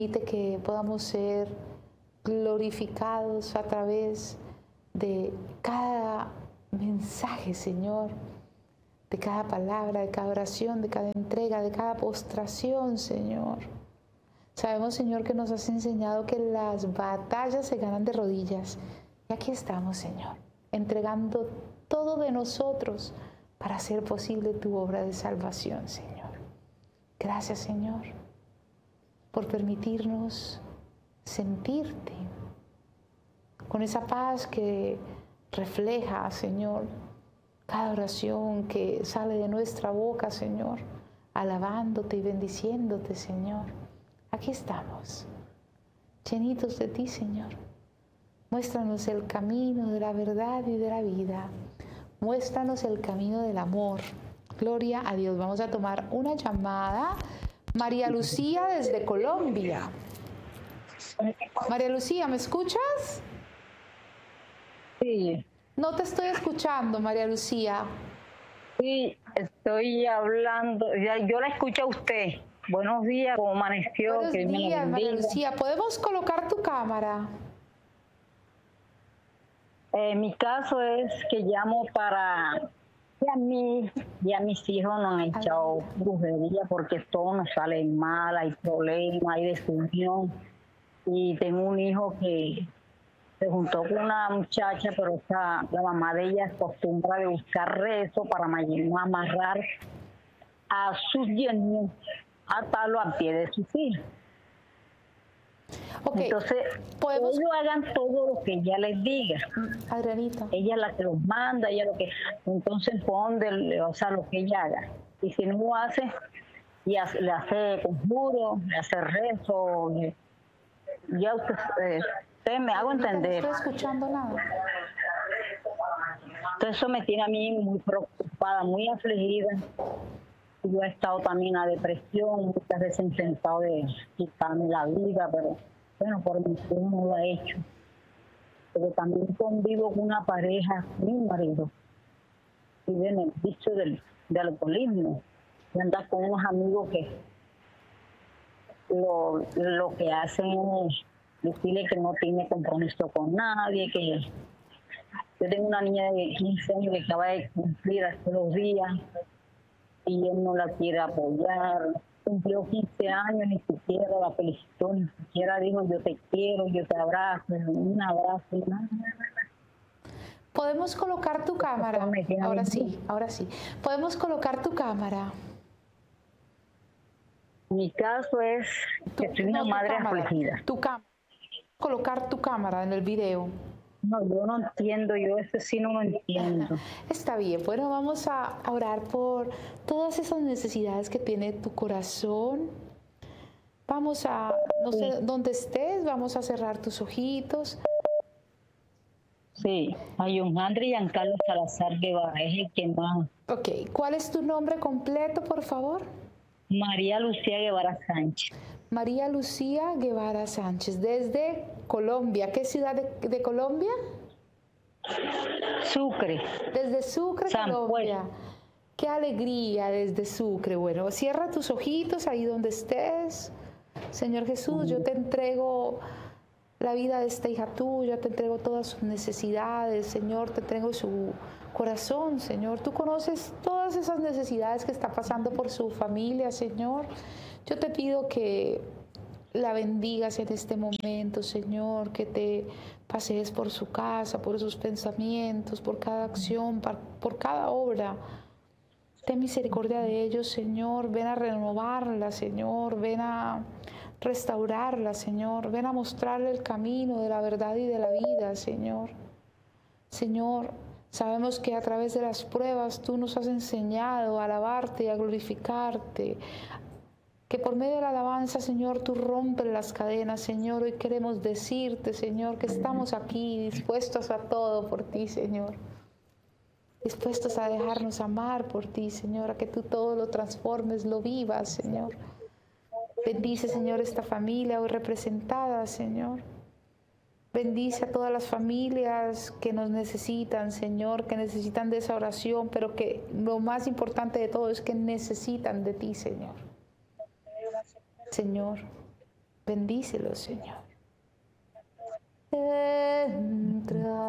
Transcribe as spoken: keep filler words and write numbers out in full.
Permite que podamos ser glorificados a través de cada mensaje, Señor, de cada palabra, de cada oración, de cada entrega, de cada postración, Señor. Sabemos, Señor, que nos has enseñado que las batallas se ganan de rodillas. Y aquí estamos, Señor, entregando todo de nosotros para hacer posible tu obra de salvación, Señor. Gracias, Señor, por permitirnos sentirte con esa paz que refleja, Señor, cada oración que sale de nuestra boca, Señor, alabándote y bendiciéndote, Señor. Aquí estamos, llenitos de ti, Señor. Muéstranos el camino de la verdad y de la vida. Muéstranos el camino del amor. Gloria a Dios. Vamos a tomar una llamada. María Lucía desde Colombia. María Lucía, ¿me escuchas? Sí. No te estoy escuchando, María Lucía. Sí, estoy hablando, ya, yo la escucho a usted. Buenos días, ¿cómo amaneció? Buenos que días, María Lucía. ¿Podemos colocar tu cámara? Eh, mi caso es que llamo para... Y a mí y a mis hijos nos han echado brujería porque todo nos sale mal, hay problemas, hay desunión. Y tengo un hijo que se juntó con una muchacha, pero esa, la mamá de ella acostumbra de buscar rezo para amarrar a sus yernos, atarlo al pie de sus hijos. Okay. Entonces, ¿podemos? ellos hagan todo lo que ella les diga. Adrianita. Ella es la que los manda, ella lo que... Entonces, pon, o sea, lo que ella haga. Y si no lo hace, y hace, le hace conjuro, le hace rezo, le, ya usted, eh, usted me hago entender. No estoy escuchando nada. Entonces, eso me tiene a mí muy preocupada, muy afligida. Yo he estado también a depresión, muchas veces he intentado de quitarme la vida, pero bueno, por mi hijo no lo he hecho. Pero también convivo con una pareja, mi marido, y vive en el vicio del, del alcoholismo. Y anda con unos amigos que lo, lo que hacen es decirle que no tiene compromiso con nadie, que yo tengo una niña de quince años que acaba de cumplir hace dos días y él no la quiere apoyar. Cumplió quince años, ni siquiera la felicitó, ni siquiera dijo yo te quiero, yo te abrazo, un abrazo, nada. ¿Podemos colocar tu cámara? Ahora sí, ahora sí. ¿Podemos colocar tu cámara? Mi caso es que soy una madre afligida. Tu cámara. Colocar tu cámara en el video. No, yo no entiendo, yo eso sí no lo entiendo. Está bien, bueno, vamos a orar por todas esas necesidades que tiene tu corazón. Vamos a, no sé, sí. Dónde estés, vamos a cerrar tus ojitos. Sí, a John André y Giancarlo Salazar Guevara, es el que más. Ok, ¿cuál es tu nombre completo, por favor? María Lucía Guevara Sánchez. María Lucía Guevara Sánchez, desde Colombia. ¿Qué ciudad de, de Colombia? Sucre. Desde Sucre, San Colombia. Pues. Qué alegría desde Sucre. Bueno, cierra tus ojitos ahí donde estés. Señor Jesús, yo te entrego la vida de esta hija tuya, te entrego todas sus necesidades, Señor, te entrego su corazón, Señor. Tú conoces todas esas necesidades que está pasando por su familia, Señor. Yo te pido que la bendigas en este momento, Señor, que te pasees por su casa, por sus pensamientos, por cada acción, por cada obra. Ten misericordia de ellos, Señor. Ven a renovarla, Señor. Ven a restaurarla, Señor. Ven a mostrarle el camino de la verdad y de la vida, Señor. Señor, sabemos que a través de las pruebas tú nos has enseñado a alabarte y a glorificarte. Que por medio de la alabanza, Señor, tú rompes las cadenas, Señor. Hoy queremos decirte, Señor, que estamos aquí dispuestos a todo por ti, Señor. Dispuestos a dejarnos amar por ti, Señor, a que tú todo lo transformes, lo vivas, Señor. Bendice, Señor, esta familia hoy representada, Señor. Bendice a todas las familias que nos necesitan, Señor, que necesitan de esa oración, pero que lo más importante de todo es que necesitan de ti, Señor. Señor, Bendícelo, Señor. Entra